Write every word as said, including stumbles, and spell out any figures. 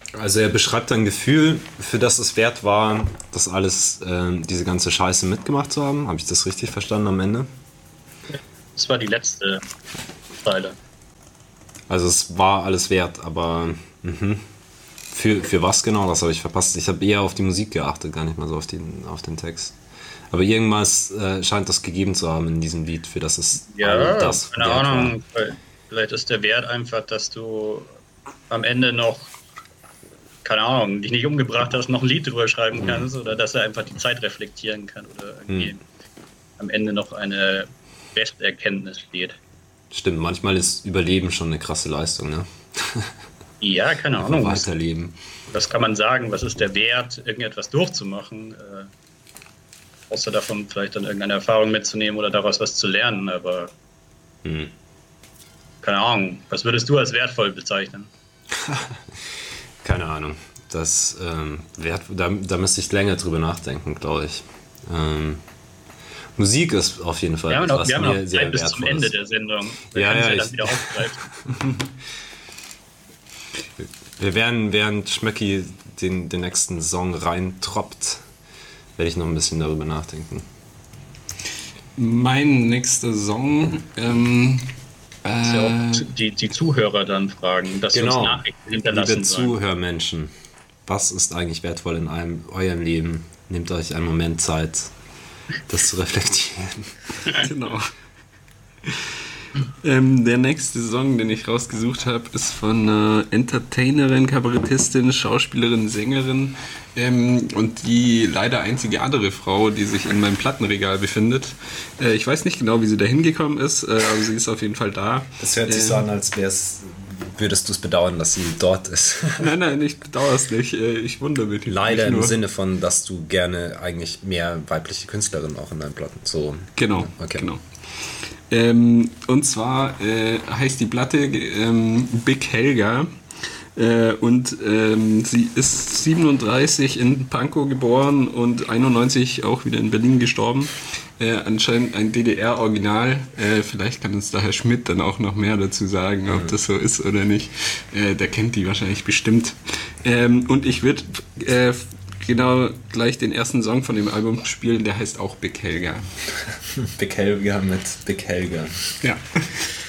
Also er beschreibt ein Gefühl, für das es wert war, das alles, äh, diese ganze Scheiße mitgemacht zu haben. Habe ich das richtig verstanden am Ende? Das war die letzte Zeile. Also es war alles wert, aber mhm. für, für was genau, das habe ich verpasst. Ich habe eher auf die Musik geachtet, gar nicht mal so auf den, auf den Text. Aber irgendwas äh, scheint das gegeben zu haben in diesem Lied, für das es Ja, all das keine wert Ahnung. Vielleicht ist der Wert einfach, dass du am Ende noch, keine Ahnung, dich nicht umgebracht hast, noch ein Lied drüber schreiben Mhm. kannst oder dass er einfach die Zeit reflektieren kann oder irgendwie Mhm. am Ende noch eine Besterkenntnis steht. Stimmt, manchmal ist Überleben schon eine krasse Leistung, ne? Ja, keine Einfach Ahnung. Was, weiterleben. was kann man sagen? Was ist der Wert, irgendetwas durchzumachen? Äh, außer davon vielleicht dann irgendeine Erfahrung mitzunehmen oder daraus was zu lernen. Aber Mhm. keine Ahnung. Was würdest du als wertvoll bezeichnen? Keine Ahnung. Das ähm, wert, da, da müsste ich länger drüber nachdenken, glaube ich. Ähm, Musik ist auf jeden Fall Wir haben noch, etwas wir haben noch mir sehr Zeit bis zum wertvolles. Ende der Sendung. Wir Ja, können es ja, ja dann ich- wieder aufgreifen. Wir werden, während Schmöcki den, den nächsten Song reintroppt, werde ich noch ein bisschen darüber nachdenken. Mein nächster Song, ähm, Das ist ja äh, auch die, die Zuhörer dann fragen, dass wir uns Genau. Nachrichten hinterlassen Liebe sollen. Zuhörmenschen, was ist eigentlich wertvoll in einem, eurem Leben? Nehmt euch einen Moment Zeit, das zu reflektieren. genau. Ähm, der nächste Song, den ich rausgesucht habe, ist von einer Entertainerin, Kabarettistin, Schauspielerin, Sängerin ähm, und die leider einzige andere Frau, die sich in meinem Plattenregal befindet. Äh, ich weiß nicht genau, wie sie da hingekommen ist, äh, aber sie ist auf jeden Fall da. Das hört sich Äh, so an, als wär's, würdest du es bedauern, dass sie dort ist. Nein, nein, ich bedauere es nicht. Äh, ich wundere mich. Leider mich im nur. Sinne von, dass du gerne eigentlich mehr weibliche Künstlerinnen auch in deinen Platten so. Genau, Okay. genau. Ähm, und zwar äh, heißt die Platte ähm, Big Helga äh, und ähm, sie ist siebenunddreißig in Pankow geboren und einundneunzig auch wieder in Berlin gestorben. Äh, anscheinend ein D D R-Original. Äh, vielleicht kann uns da Herr Schmidt dann auch noch mehr dazu sagen, ob das so ist oder nicht. Äh, der kennt die wahrscheinlich bestimmt. Ähm, und ich würde äh, genau gleich den ersten Song von dem Album spielen, der heißt auch Big Helga. Big Helga mit Big Helga. Ja.